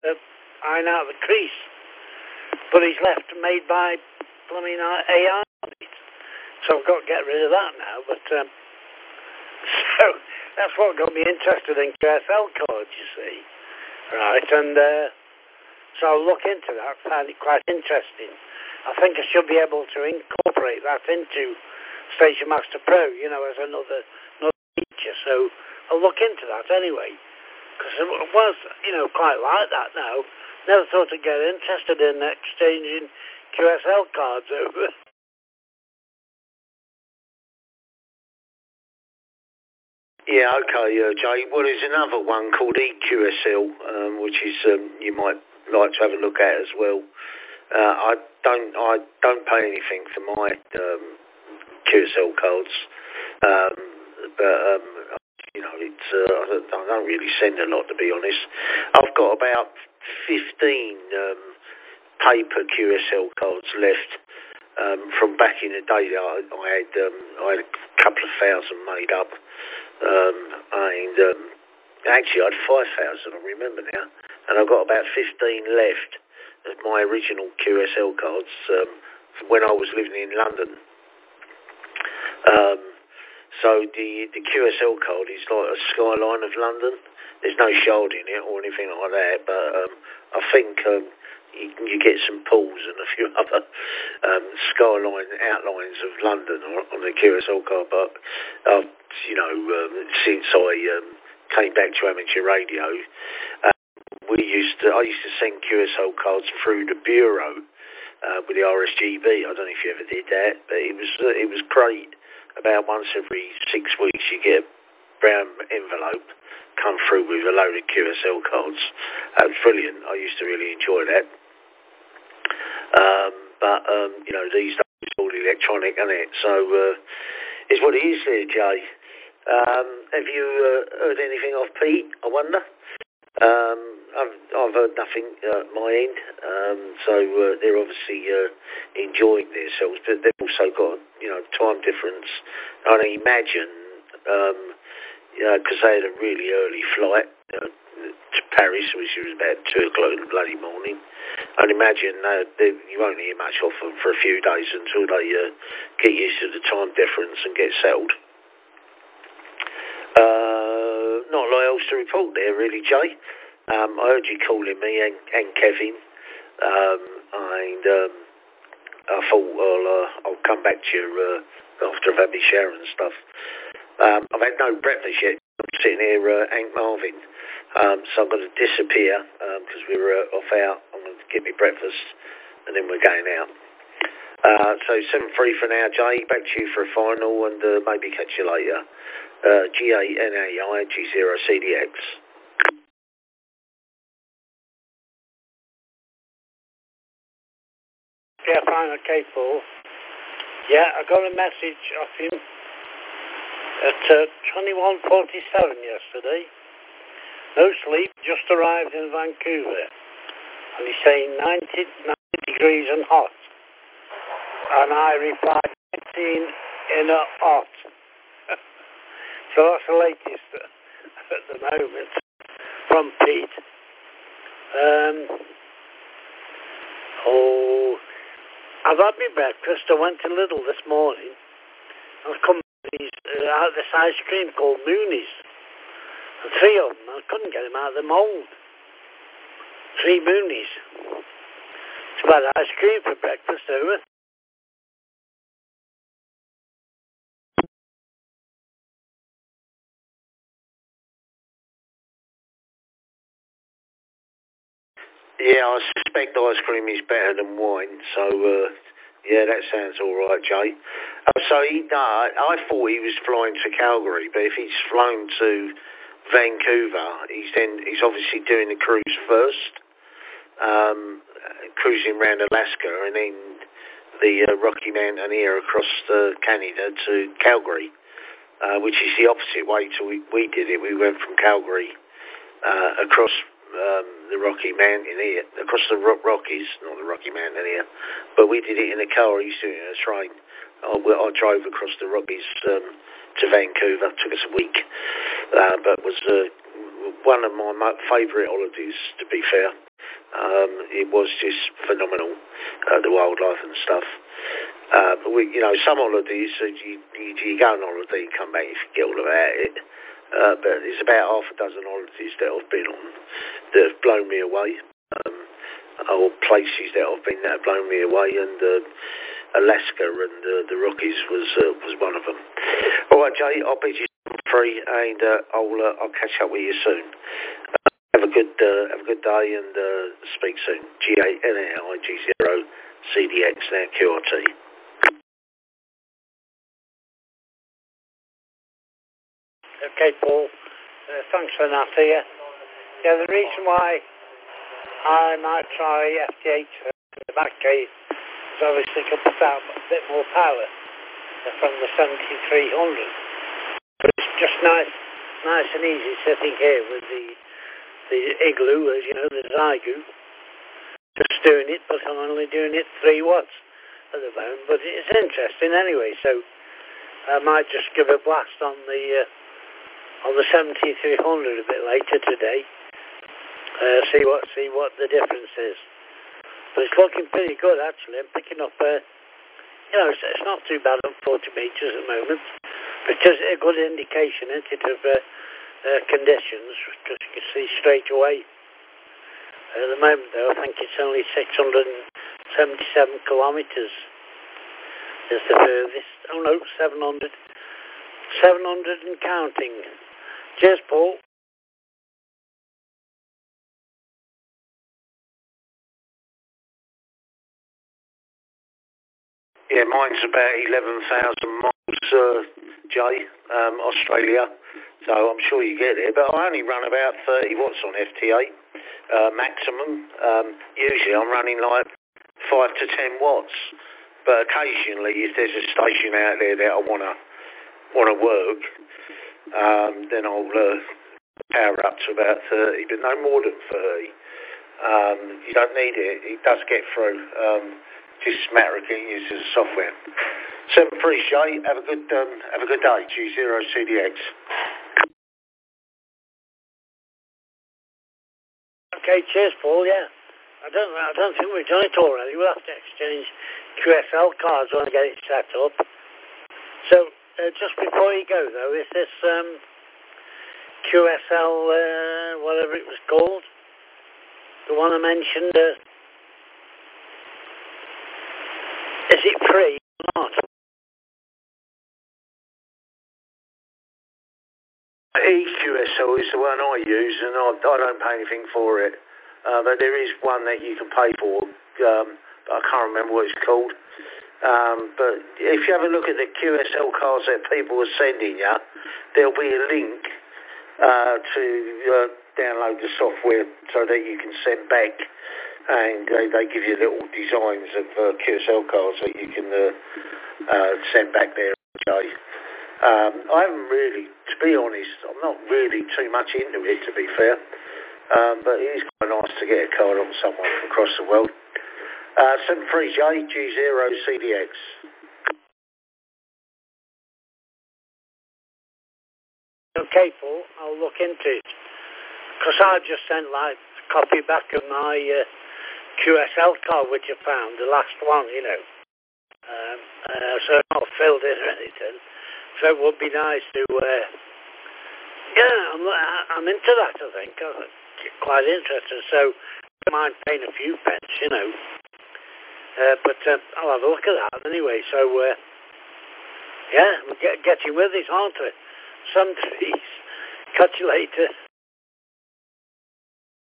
iron out the crease, but he's left made by plumbing AI. So I've got to get rid of that now. But so that's what got me interested in QSL cards, you see, right? And so I'll look into that. Find it quite interesting. I think I should be able to incorporate that into Station Master Pro, as another feature. So I'll look into that anyway, because it was, quite like that now. Never thought I'd get interested in exchanging QSL cards over. Yeah, okay, Jay. Well, there's another one called EQSL, which is you might like to have a look at as well. I don't pay anything for my QSL cards, but it's I don't really send a lot, to be honest. I've got about 15 paper QSL cards left from back in the day. I had a couple of thousand made up, and actually I had 5,000. I remember now, and I've got about 15 left of my original QSL cards when I was living in London. So the QSL card is like a skyline of London. There's no shard in it or anything like that, but I think you get some pools and a few other skyline outlines of London on the QSL card. But since I came back to amateur radio, I used to send QSL cards through the bureau with the RSGB. I don't know if you ever did that, but it was great. About once every 6 weeks, you get a brown envelope come through with a load of QSL cards. That was brilliant. I used to really enjoy that. But these days it's all electronic, isn't it? So it's what it is there, Jay. Have you heard anything of Pete, I wonder? I've heard nothing at my end, so they're obviously enjoying themselves, but they've also got time difference. I imagine because they had a really early flight to Paris, which was about 2 o'clock in the bloody morning. I'd imagine you won't hear much off them for a few days until they get used to the time difference and get settled. Not a lot else to report there, really, Jay. I heard you calling me and Kevin, and I thought I'll come back to you after I've had my shower and stuff. I've had no breakfast yet. I'm sitting here, Hank Marvin, so I'm going to disappear because we were off out. I'm going to get me breakfast, and then we're going out. So 7-3 for now, Jay. Back to you for a final, and maybe catch you later. GANAI G0CDX. Yeah, fine, okay, Paul. Yeah, I got a message off him at 21:47 yesterday. No sleep, just arrived in Vancouver. And he's saying 90 degrees and hot. And I replied 15 in a hot. So that's the latest at the moment from Pete. I've had my breakfast. I went to Lidl this morning. I've come out this ice cream called Moonies. And 3 of them, I couldn't get them out of the mould. 3 Moonies. It's about ice cream for breakfast, over. Yeah, I suspect ice cream is better than wine, so yeah, that sounds all right, Jay. So I thought he was flying to Calgary, but if he's flown to Vancouver, he's obviously doing the cruise first, cruising around Alaska, and then the Rocky Mountaineer across Canada to Calgary, which is the opposite way to we did it. We went from Calgary across the Rocky Mountaineer, across the Rockies, not the Rocky Mountaineer, but we did it in a car. I used to do it in a train. I drove across the Rockies to Vancouver. It took us a week, but was one of my favourite holidays, to be fair. It was just phenomenal, the wildlife and stuff. But some holidays, you go on holiday, you come back, you forget all about it. But there's about half a dozen holidays that I've been on that have blown me away. Or places that I've been that have blown me away, and Alaska and the Rockies was one of them. All right, Jay, I'll bid you free, and I'll catch up with you soon. Have a good day, and speak soon. GANNIG0CDX now QRT. Okay, Paul. Thanks for that. Yeah, the reason why I might try FT8 in that case is obviously to put out a bit more power from the 7300. But it's just nice and easy sitting here with the Igloo, as you know, the Zygu. Just doing it, but I'm only doing it 3 watts at the moment. But it's interesting anyway, so I might just give a blast on the 7300 a bit later today. See what the difference is. But it's looking pretty good actually. I'm picking up, it's not too bad on 40 meters at the moment, but just a good indication, isn't it, of conditions, because you can see straight away. At the moment though, I think it's only 677 kilometers is the furthest. Oh no, 700 and counting. Cheers, Paul. Yeah, mine's about 11,000 miles, Jay, Australia. So I'm sure you get it. But I only run about 30 watts on FT8 maximum. Usually I'm running like 5 to 10 watts. But occasionally, if there's a station out there that I want to work, then I'll power up to about 30, but no more than 30. You don't need it. It does get through. Just a matter of getting used to the software. So appreciate. Have a good day. G0CDX. Okay, cheers, Paul. Yeah, I don't think we've done it already. We'll have to exchange QSL cards when I get it set up. So just before you go though, is this QSL whatever it was called, the one I mentioned? Is it free or not? EQSL is the one I use, and I don't pay anything for it. But there is one that you can pay for. I can't remember what it's called. But if you have a look at the QSL cards that people are sending you, there'll be a link to download the software so that you can send back, and they give you little designs of QSL cards that you can send back there, Jay. I haven't really, to be honest, I'm not really too much into it, to be fair. But it is quite nice to get a card on someone from across the world. 73J G0CDX. Okay, Paul, I'll look into it. Because I just sent like a copy back of my QSL card which I found, the last one, you know. So I'm not filled in or anything. So it would be nice to, I'm into that, I think. I'm quite interested. So I don't mind paying a few pence, you know. But I'll have a look at that anyway. So, we're getting with it, aren't we? Some trees. Catch you later.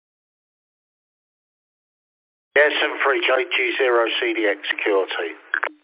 Yeah, 73J G0CDX QRT.